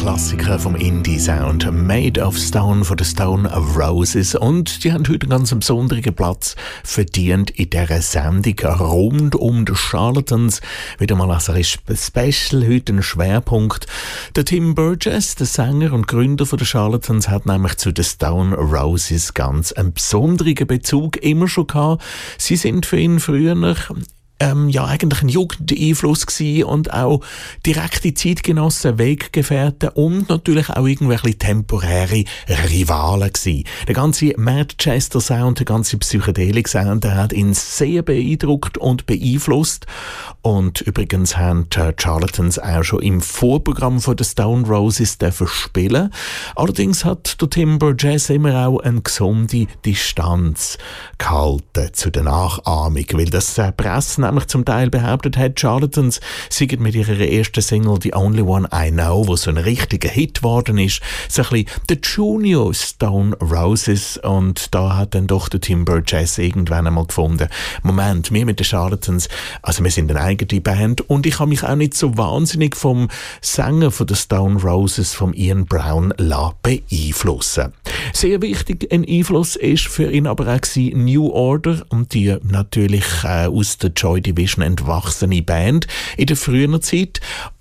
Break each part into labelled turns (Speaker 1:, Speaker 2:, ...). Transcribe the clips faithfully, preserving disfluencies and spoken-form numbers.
Speaker 1: Klassiker vom Indie-Sound, Made of Stone von den Stone Roses. Und die haben heute einen ganz besonderen Platz verdient in dieser Sendung rund um die Charlatans. Wieder mal als ein Special, heute ein Schwerpunkt. Der Tim Burgess, der Sänger und Gründer von den Charlatans, hat nämlich zu den Stone Roses ganz einen besonderen Bezug immer schon gehabt. Sie sind für ihn früher Ähm, ja, eigentlich ein Jugendeinfluss gewesen und auch direkte Zeitgenossen, Weggefährten und natürlich auch irgendwelche temporäre Rivalen gewesen. Der ganze Manchester Sound, der ganze Psychedelic Sound, der hat ihn sehr beeindruckt und beeinflusst. Und übrigens haben die Charlatans auch schon im Vorprogramm von den Stone Roses dürfen spielen. Allerdings hat der Tim Burgess immer auch eine gesunde Distanz gehalten zu der Nachahmung, weil das äh, Presse nämlich zum Teil behauptet hat, Charlatans seien mit ihrer ersten Single «The Only One I Know», wo so ein richtiger Hit geworden ist, so ein bisschen der Junior Stone Roses. Und da hat dann doch der Tim Burgess irgendwann einmal gefunden, Moment, wir mit den Charlatans, also wir sind eine eigene Band und ich habe mich auch nicht so wahnsinnig vom Sänger von den Stone Roses, vom Ian Brown, beeinflussen. Sehr wichtig ein Einfluss ist für ihn aber auch gewesen New Order und die natürlich äh, aus der Joy Division entwachsene Band in der frühen Zeit.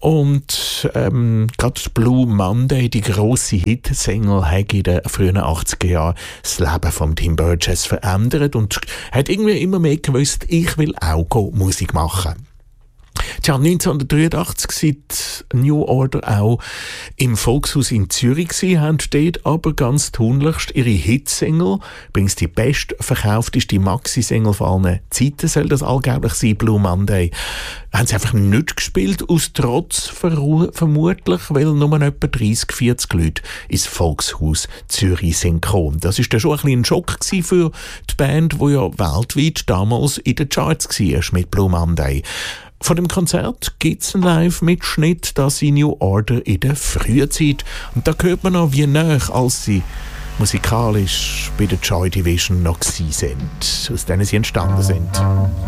Speaker 1: Und ähm, gerade Blue Monday, die grosse Hit-Single, hat in den frühen achtziger Jahren das Leben von Tim Burgess verändert und hat irgendwie immer mehr gewusst, ich will auch Musik machen. Tja, neunzehnhundertdreiundachtzig sind New Order auch im Volkshaus in Zürich gewesen, haben dort aber ganz tunlichst ihre Hitsingle, übrigens die bestverkaufteste Maxi-Single von allen Zeiten, soll das angeblich sein, Blue Monday, haben sie einfach nicht gespielt, aus Trotz ver- vermutlich, weil nur etwa dreissig, vierzig Leute ins Volkshaus Zürich sind gekommen. Das war dann schon ein bisschen ein Schock gewesen für die Band, die ja weltweit damals in den Charts war mit Blue Monday. Von dem Konzert gibt es einen Live-Mitschnitt, das in New Order in der Frühzeit. Und da hört man noch, wie nahe als sie musikalisch bei der Joy Division noch gewesen sind, aus denen sie entstanden sind.